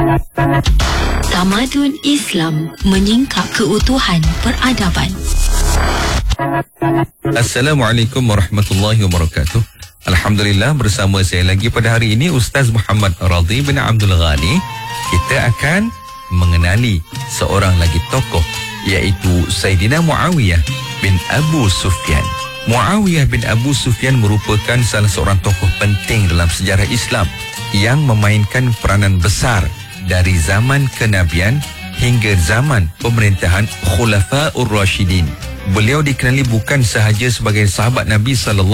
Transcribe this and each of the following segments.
Tamadun Islam menyingkap keutuhan peradaban. Assalamualaikum warahmatullahi wabarakatuh. Alhamdulillah, bersama saya lagi pada hari ini Ustaz Muhammad Radhi bin Abdul Ghani. Kita akan mengenali seorang lagi tokoh, iaitu Sayyidina Muawiyah bin Abu Sufyan. Muawiyah bin Abu Sufyan merupakan salah seorang tokoh penting dalam sejarah Islam yang memainkan peranan besar dari zaman kenabian hingga zaman pemerintahan Khulafaur Rashidin. Beliau dikenali bukan sahaja sebagai sahabat Nabi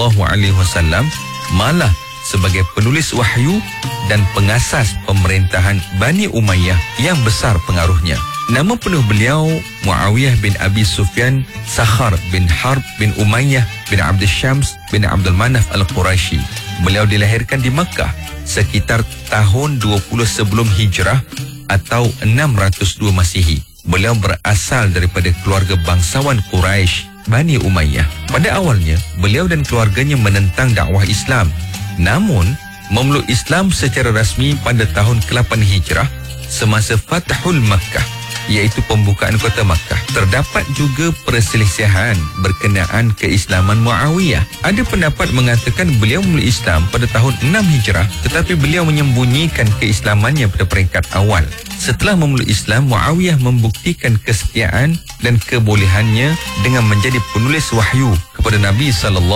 SAW, malah sebagai penulis wahyu dan pengasas pemerintahan Bani Umayyah yang besar pengaruhnya. Nama penuh beliau Muawiyah bin Abi Sufyan Sakhar bin Harb bin Umayyah bin Abdul Syams bin Abdul Manaf Al-Qurashi. Beliau dilahirkan di Makkah sekitar tahun 20 sebelum Hijrah atau 602 Masihi. Beliau berasal daripada keluarga bangsawan Quraisy, Bani Umayyah. Pada awalnya, beliau dan keluarganya menentang dakwah Islam. Namun, memeluk Islam secara rasmi pada tahun ke-8 Hijrah semasa Fathul Makkah, iaitu pembukaan kota Makkah. Terdapat juga perselisihan berkenaan keislaman Muawiyah. Ada pendapat mengatakan beliau memeluk Islam pada tahun 6 Hijrah, tetapi beliau menyembunyikan keislamannya pada peringkat awal. Setelah memeluk Islam, Muawiyah membuktikan kesetiaan dan kebolehannya dengan menjadi penulis wahyu kepada Nabi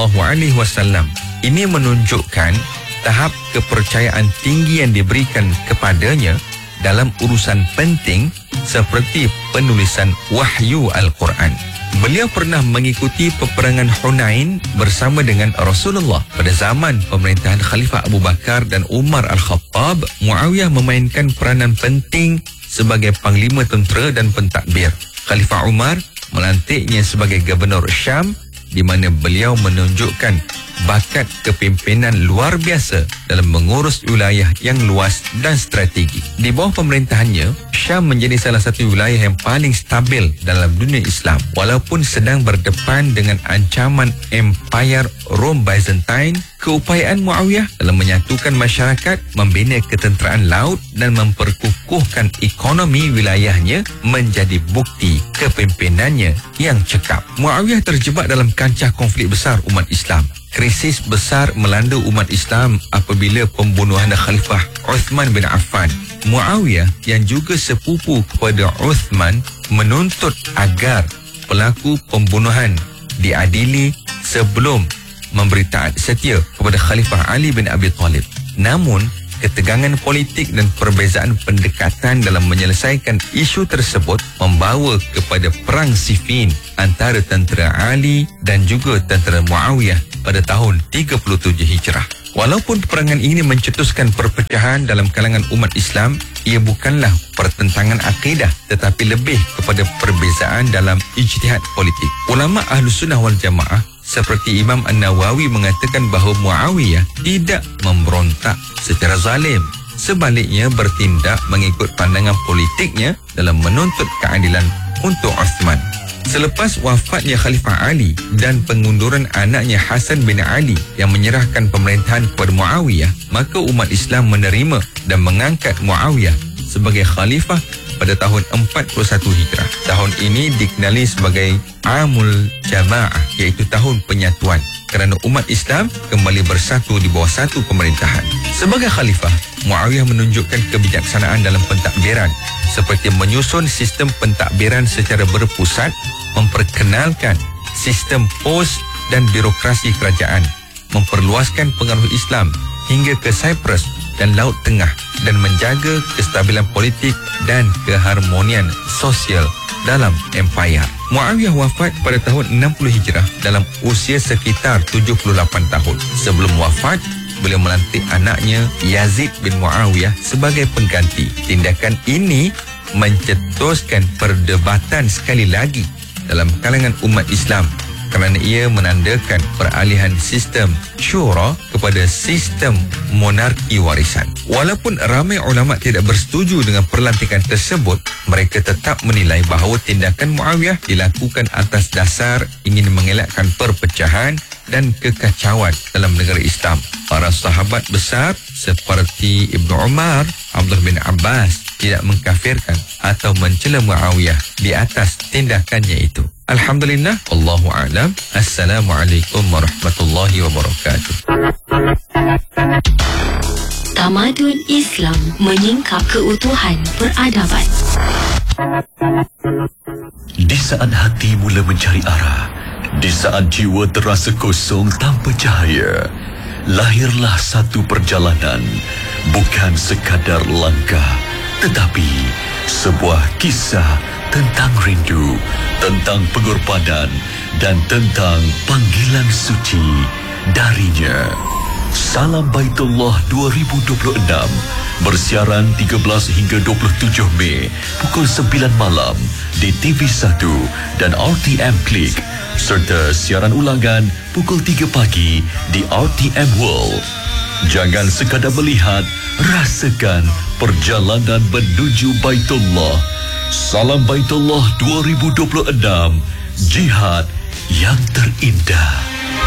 SAW. Ini menunjukkan tahap kepercayaan tinggi yang diberikan kepadanya dalam urusan penting seperti penulisan wahyu Al-Quran. Beliau pernah mengikuti peperangan Hunain bersama dengan Rasulullah. Pada zaman pemerintahan Khalifah Abu Bakar dan Umar Al-Khattab, Muawiyah memainkan peranan penting sebagai panglima tentera dan pentadbir. Khalifah Umar melantiknya sebagai gubernur Syam, di mana beliau menunjukkan bakat kepimpinan luar biasa dalam mengurus wilayah yang luas dan strategi. Di bawah pemerintahannya, Syam menjadi salah satu wilayah yang paling stabil dalam dunia Islam. Walaupun sedang berdepan dengan ancaman Empire Rome Byzantine, keupayaan Muawiyah dalam menyatukan masyarakat, membina ketenteraan laut dan memperkukuhkan ekonomi wilayahnya menjadi bukti kepimimpinannya yang cekap. Muawiyah terjebak dalam kancah konflik besar umat Islam. Krisis besar melanda umat Islam apabila pembunuhan Khalifah Uthman bin Affan. Muawiyah yang juga sepupu kepada Uthman menuntut agar pelaku pembunuhan diadili sebelum memberi taat setia kepada Khalifah Ali bin Abi Talib. Namun, ketegangan politik dan perbezaan pendekatan dalam menyelesaikan isu tersebut membawa kepada perang Siffin antara tentera Ali dan juga tentera Muawiyah pada tahun 37 Hijrah. Walaupun peperangan ini mencetuskan perpecahan dalam kalangan umat Islam, ia bukanlah pertentangan akidah tetapi lebih kepada perbezaan dalam ijtihad politik. Ulama Ahlus Sunnah wal Jamaah seperti Imam An-Nawawi mengatakan bahawa Muawiyah tidak memberontak secara zalim. Sebaliknya bertindak mengikut pandangan politiknya dalam menuntut keadilan untuk Uthman. Selepas wafatnya Khalifah Ali dan pengunduran anaknya Hasan bin Ali yang menyerahkan pemerintahan kepada Muawiyah, maka umat Islam menerima dan mengangkat Muawiyah sebagai khalifah pada tahun 41 Hijrah. Tahun ini dikenali sebagai Amul Jamaah, iaitu tahun penyatuan, kerana umat Islam kembali bersatu di bawah satu pemerintahan. Sebagai khalifah, Muawiyah menunjukkan kebijaksanaan dalam pentadbiran, seperti menyusun sistem pentadbiran secara berpusat, memperkenalkan sistem pos dan birokrasi kerajaan, memperluaskan pengaruh Islam hingga ke Cyprus dan Laut Tengah, dan menjaga kestabilan politik dan keharmonian sosial dalam empayar. Muawiyah wafat pada tahun 60 Hijrah dalam usia sekitar 78 tahun. Sebelum wafat, beliau melantik anaknya Yazid bin Muawiyah sebagai pengganti. Tindakan ini mencetuskan perdebatan sekali lagi dalam kalangan umat Islam kerana ia menandakan peralihan sistem syura kepada sistem monarki warisan. Walaupun ramai ulama tidak bersetuju dengan perlantikan tersebut, mereka tetap menilai bahawa tindakan Muawiyah dilakukan atas dasar ingin mengelakkan perpecahan dan kekacauan dalam negara Islam. Para sahabat besar seperti Ibnu Umar, Abdullah bin Abbas tidak mengkafirkan atau mencela Muawiyah di atas tindakannya itu. Alhamdulillah, wallahu a'lam. Assalamualaikum warahmatullahi wabarakatuh. Tamadun Islam menyingkap keutuhan peradaban. Di saat hati mula mencari arah, di saat jiwa terasa kosong tanpa cahaya, lahirlah satu perjalanan, bukan sekadar langkah, tetapi sebuah kisah tentang rindu, tentang pengorbanan, dan tentang panggilan suci darinya. Salam Baitullah 2026 bersiaran 13 hingga 27 Mei pukul 9 malam di TV1 dan RTM Klik, serta siaran ulangan pukul 3 pagi di RTM World. Jangan sekadar melihat, rasakan perjalanan menuju Baitullah. Salam Baitullah 2026, jihad yang terindah.